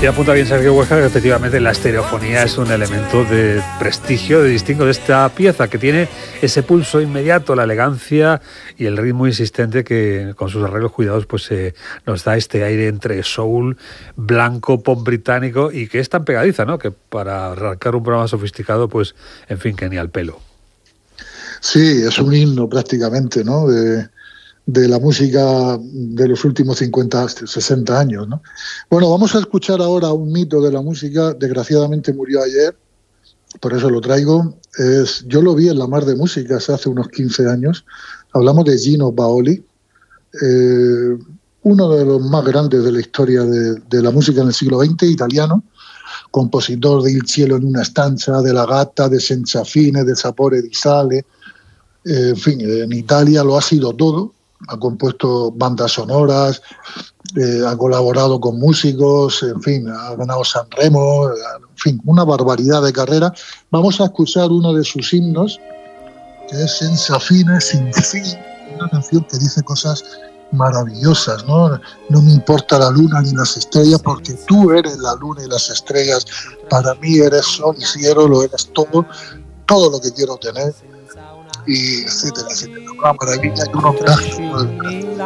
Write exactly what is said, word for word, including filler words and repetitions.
Y apunta bien Sergio Huesca que efectivamente la estereofonía es un elemento de prestigio, de distingo de esta pieza, que tiene ese pulso inmediato, la elegancia y el ritmo insistente que con sus arreglos cuidados pues eh, nos da este aire entre soul, blanco, pop británico, y que es tan pegadiza, ¿no? Que para arrancar un programa sofisticado, pues en fin, que ni al pelo. Sí, es un himno prácticamente, ¿no? De... de la música de los últimos cincuenta, sesenta años, ¿no? Bueno, vamos a escuchar ahora un mito de la música, desgraciadamente murió ayer, por eso lo traigo. Es, yo lo vi en La Mar de Músicas hace unos quince años. Hablamos de Gino Paoli, eh, uno de los más grandes de la historia de, de la música en el siglo veinte, italiano, compositor de Il cielo en una stanza, de La Gatta, de Senza fine, de Sapore di sale. Eh, en fin, en Italia lo ha sido todo. Ha compuesto bandas sonoras, eh, ha colaborado con músicos, en fin, ha ganado Sanremo, en fin, una barbaridad de carrera. Vamos a escuchar uno de sus himnos, que es Senza fine, sin fin, una canción que dice cosas maravillosas, ¿no? No me importa la luna ni las estrellas, porque tú eres la luna y las estrellas. Para mí eres sol y cielo, lo eres todo, todo lo que quiero tener. Y etcétera, etcétera. Una maravilla y un homenaje.